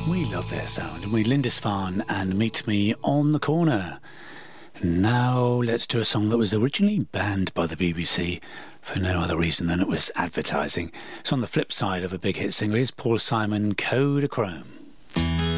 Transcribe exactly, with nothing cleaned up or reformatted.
We love their sound, and we Lindisfarne and Meet Me on the Corner. Now let's do a song that was originally banned by the B B C for no other reason than it was advertising. It's on the flip side of a big hit single. Here's Paul Simon, Kodachrome.